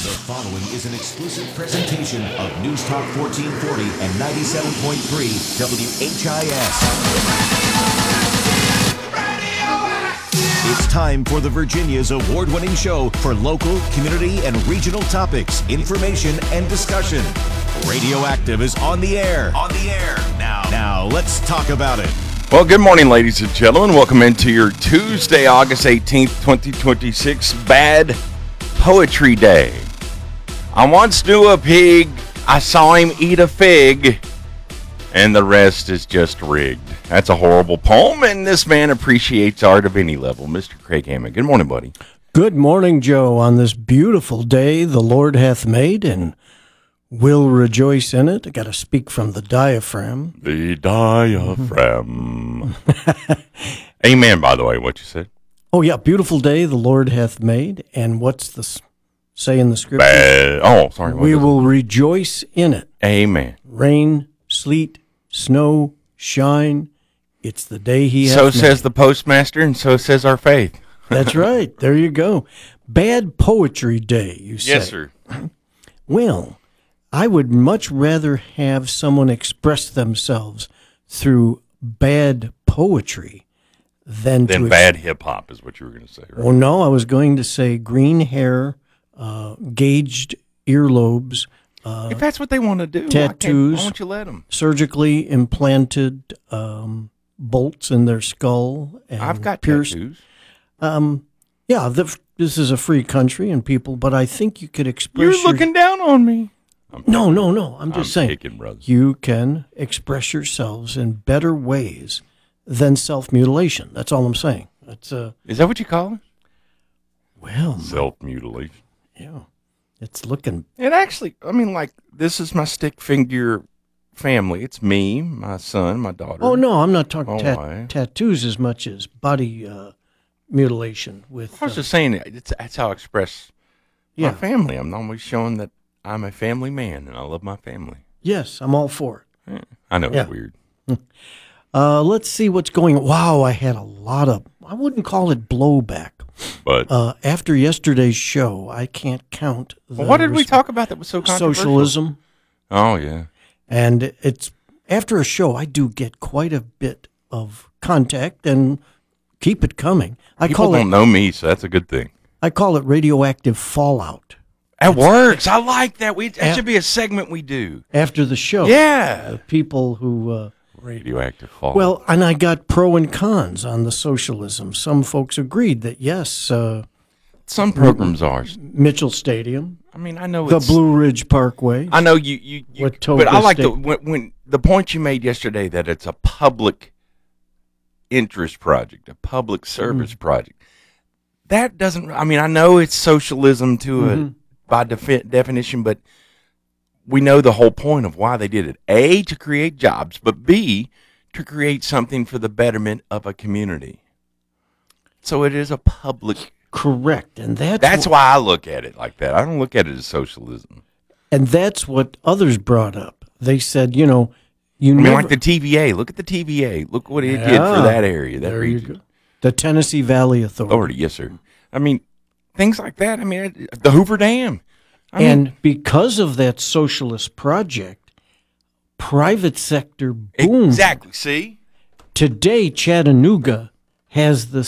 The following is an exclusive presentation of News Talk 1440 and 97.3 WHIS. It's time for the Virginia's award-winning show for local, community, and regional topics, information, and discussion. Radioactive is on the air. Now, let's talk about it. Well, good morning, ladies and gentlemen. Welcome into your Tuesday, August 18th, 2026, Bad Poetry Day. I once knew a pig, I saw him eat a fig, and the rest is just rigged. That's a horrible poem, and this man appreciates art of any level. Mr. Craig Hammond. Good morning, buddy. Good morning, Joe. On this beautiful day the Lord hath made, and will rejoice in it. I got to speak from the diaphragm. The diaphragm. Amen, by the way, what you said. Oh, yeah, beautiful day the Lord hath made, and what's the say in the scripture? Sorry. We will rejoice in it. Amen. Rain, sleet, snow, shine. It's the day he hath So made. says the postmaster, and so says our faith. That's right. There you go. Bad Poetry Day, you say. Yes, sir. Well, I would much rather have someone express themselves through bad poetry than Then to bad hip-hop is what you were going to say, right? Oh, no, I was going to say green hair, gauged earlobes, If that's what they want to do, tattoos. why don't you let them? surgically implanted bolts in their skull. And I've got pierced. tattoos. Yeah, this is a free country and people, but I think you could express You're looking down on me. No. I'm just saying. Picking, brother. You can express yourselves in better ways than self-mutilation. That's all I'm saying. That's Is that what you call it? well, Self-mutilation. yeah. It's looking It actually, this is my stick figure family. It's me, my son, my daughter. Oh no, I'm not talking why? tattoos as much as body mutilation with I was just saying, that's how I express yeah. my family. I'm always showing that I'm a family man and I love my family. Yes, I'm all for it. I know Yeah. it's weird. Let's see what's going on. Wow, I had a lot of, I wouldn't call it blowback. But After yesterday's show, I can't count the what did we talk about that was so controversial? socialism. Oh, yeah. And it's after a show, I do get quite a bit of contact and keep it coming. People don't know me, so that's a good thing. I call it radioactive fallout. That works. I like that. That should be a segment we do. After the show, Yeah. people who Radioactive fall. well, and I got pro and cons on the socialism. Some folks agreed that yes, some programs are. Mitchell Stadium, I mean, I know the it's Blue Ridge Parkway. I know you What but I Toga like State- when the point you made yesterday that it's a public interest project, a public service project. That doesn't. I mean, I know it's socialism to it by definition, but we know the whole point of why they did it. A, to create jobs, but B, to create something for the betterment of a community. So it is a public. Correct, and That's why I look at it like that. I don't look at it as socialism. and that's what others brought up. They said, you I mean, never, like the TVA. Look at the TVA. Look what it did Yeah. for that area, that there region. you go. The Tennessee Valley Authority. Yes, sir. I mean, things like that. I mean, the Hoover Dam. And because of that socialist project, private sector boomed. Exactly. See? Today, Chattanooga has the